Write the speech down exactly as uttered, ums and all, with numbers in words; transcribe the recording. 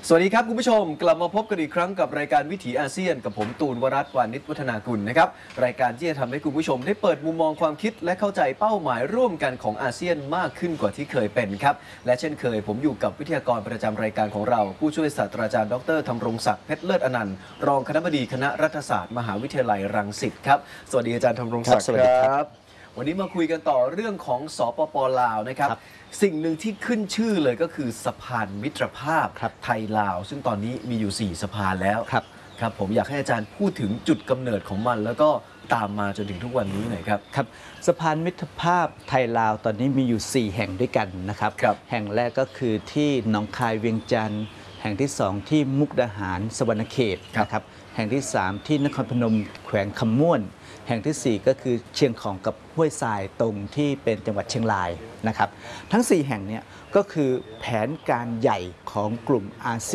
สวัสดีครับคุณผู้ชมกลับมาพบกันอีกครั้งกับรายการวิถีอาเซียนกับผมตูนวรัตน์วานิชวัฒนากุลนะครับรายการที่จะทำให้คุณผู้ชมได้เปิดมุมมองความคิดและเข้าใจเป้าหมายร่วมกันของอาเซียนมากขึ้นกว่าที่เคยเป็นครับและเช่นเคยผมอยู่กับวิทยากรประจำรายการของเราผู้ช่วยศาสตราจารย์ดรธำรงศักดิ์เพชรเลิศอนันต์รองคณบดีคณะรัฐศาสตร์มหาวิทยาลัยรังสิตครับสวัสดีอาจารย์ธำรงศักดิ์ครับวันนี้มาคุยกันต่อเรื่องของสปป.ลาวนะครับสิ่งหนึ่งที่ขึ้นชื่อเลยก็คือสะพานมิตรภาพไทยลาวซึ่งตอนนี้มีอยู่สี่สะพานแล้วครับครับผมอยากให้อาจารย์พูดถึงจุดกำเนิดของมันแล้วก็ตามมาจนถึงทุกวันนี้หน่อยครับครับสะพานมิตรภาพไทยลาวตอนนี้มีอยู่สี่แห่งด้วยกันนะครับแห่งแรกก็คือที่หนองคายเวียงจันทร์แห่งที่สองที่มุกดาหารสวรรณเขตนะครับแห่งที่สามที่นครพนมแขวงคำม่วนแห่งที่สี่ก็คือเชียงของกับห้วยทรายตรงที่เป็นจังหวัดเชียงรายนะครับทั้งสี่แห่งนี้ก็คือแผนการใหญ่ของกลุ่มอาเซียน